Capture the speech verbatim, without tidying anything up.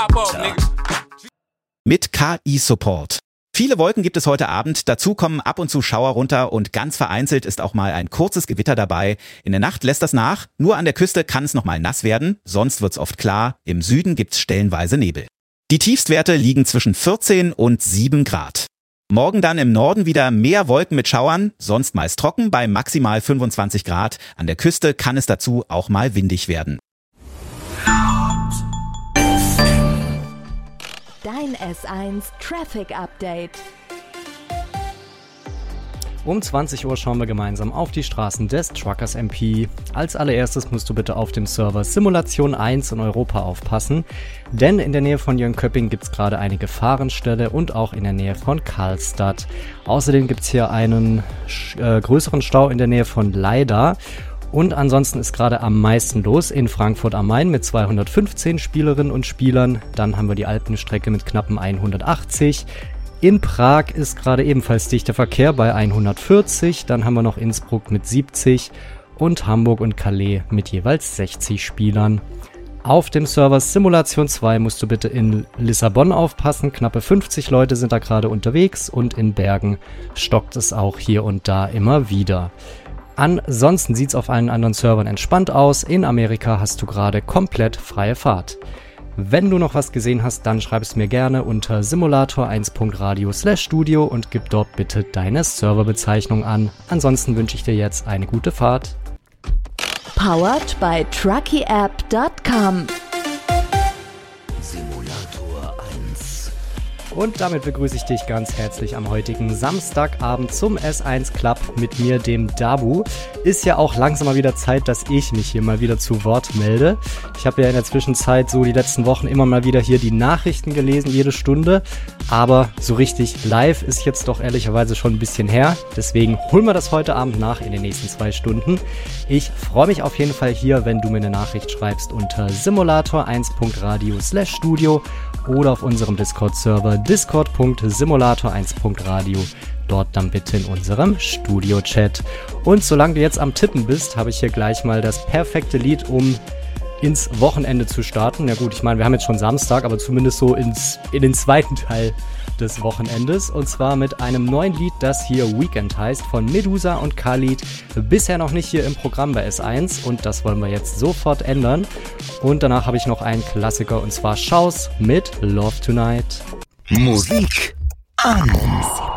Mit K I-Support. Viele Wolken gibt es heute Abend, dazu kommen ab und zu Schauer runter und ganz vereinzelt ist auch mal ein kurzes Gewitter dabei. In der Nacht lässt das nach, nur an der Küste kann es noch mal nass werden, sonst wird's oft klar, im Süden gibt's stellenweise Nebel. Die Tiefstwerte liegen zwischen vierzehn und sieben Grad. Morgen dann im Norden wieder mehr Wolken mit Schauern, sonst meist trocken bei maximal fünfundzwanzig Grad. An der Küste kann es dazu auch mal windig werden. Dein S eins Traffic Update. Um zwanzig Uhr schauen wir gemeinsam auf die Straßen des Truckers M P. Als allererstes musst du bitte auf dem Server Simulation eins in Europa aufpassen, denn in der Nähe von Jönköping gibt es gerade eine Gefahrenstelle und auch in der Nähe von Karlstad. Außerdem gibt es hier einen äh, größeren Stau in der Nähe von Leida. Und ansonsten ist gerade am meisten los in Frankfurt am Main mit zweihundertfünfzehn Spielerinnen und Spielern. Dann haben wir die Alpenstrecke mit knappen hundertachtzig. In Prag ist gerade ebenfalls dichter Verkehr bei hundertvierzig. Dann haben wir noch Innsbruck mit siebzig und Hamburg und Calais mit jeweils sechzig Spielern. Auf dem Server Simulation zwei musst du bitte in Lissabon aufpassen. Knappe fünfzig Leute sind da gerade unterwegs und in Bergen stockt es auch hier und da immer wieder. Ansonsten sieht es auf allen anderen Servern entspannt aus. In Amerika hast du gerade komplett freie Fahrt. Wenn du noch was gesehen hast, dann schreib es mir gerne unter simulator eins punkt radio slash studio und gib dort bitte deine Serverbezeichnung an. Ansonsten wünsche ich dir jetzt eine gute Fahrt. Powered by trucky app dot com. Und damit begrüße ich dich ganz herzlich am heutigen Samstagabend zum S eins Club mit mir, dem Dabu. Ist ja auch langsam mal wieder Zeit, dass ich mich hier mal wieder zu Wort melde. Ich habe ja in der Zwischenzeit so die letzten Wochen immer mal wieder hier die Nachrichten gelesen, jede Stunde. Aber so richtig live ist jetzt doch ehrlicherweise schon ein bisschen her. Deswegen holen wir das heute Abend nach in den nächsten zwei Stunden. Ich freue mich auf jeden Fall hier, wenn du mir eine Nachricht schreibst unter simulator eins punkt radio slash studio oder auf unserem Discord-Server discord punkt simulator eins punkt radio. Dort dann bitte in unserem Studio-Chat. Und solange du jetzt am Tippen bist, habe ich hier gleich mal das perfekte Lied, um ins Wochenende zu starten. Ja gut, ich meine, wir haben jetzt schon Samstag, aber zumindest so ins, in den zweiten Teil des Wochenendes. Und zwar mit einem neuen Lied, das hier Weekend heißt, von Medusa und Khalid. Bisher noch nicht hier im Programm bei S eins und das wollen wir jetzt sofort ändern. Und danach habe ich noch einen Klassiker und zwar Schaus mit Love Tonight. Musik an.